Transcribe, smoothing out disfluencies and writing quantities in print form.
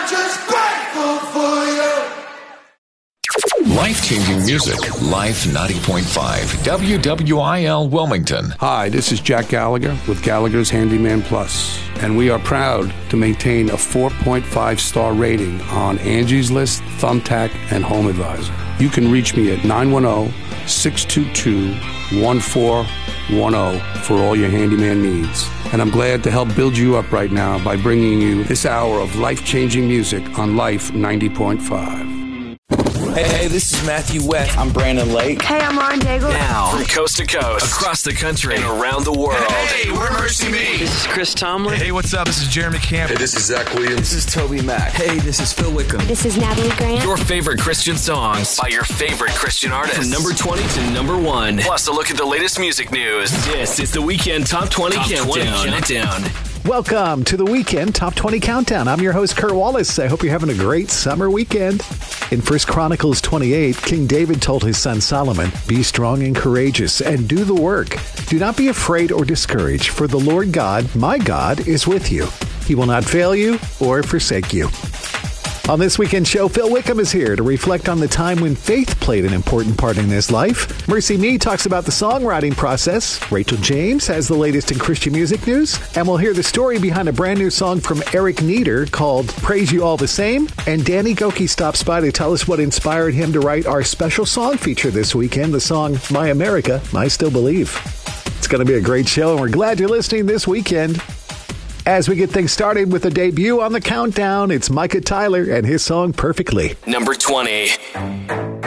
just grateful for you. Life-changing music. Life 90.5. WWIL Wilmington. Hi, this is Jack Gallagher with Gallagher's Handyman Plus, and we are proud to maintain a 4.5-star rating on Angie's List, Thumbtack, and Home Advisor. You can reach me at 910-622-1410 for all your handyman needs. And I'm glad to help build you up right now by bringing you this hour of life-changing music on Life 90.5. Hey, this is Matthew West. I'm Brandon Lake. Hey, I'm Lauren Daigle. Now, from coast to coast, across the country, and around the world. Hey, we're Mercy Me. This is Chris Tomlin. Hey, what's up? This is Jeremy Camp. Hey, this is Zach Williams. This is Toby Mac. Hey, this is Phil Wickham. This is Natalie Grant. Your favorite Christian songs by your favorite Christian artists. From number 20 to number 1. Plus a look at the latest music news. This is the Weekend Top 20 Countdown. Welcome to the Weekend Top 20 Countdown. I'm your host, Kurt Wallace. I hope you're having a great summer weekend. In 1 Chronicles 28, King David told his son Solomon, "Be strong and courageous and do the work. Do not be afraid or discouraged, for the Lord God, my God, is with you. He will not fail you or forsake you." On this weekend show, Phil Wickham is here to reflect on the time when faith played an important part in his life. Mercy Me talks about the songwriting process. Rachel James has the latest in Christian music news. And we'll hear the story behind a brand new song from Eric Nieder called Praise You All the Same. And Danny Gokey stops by to tell us what inspired him to write our special song feature this weekend, the song My America, I Still Believe. It's going to be a great show, and we're glad you're listening this weekend. As we get things started with a debut on the countdown, it's Micah Tyler and his song Perfectly. Number 20.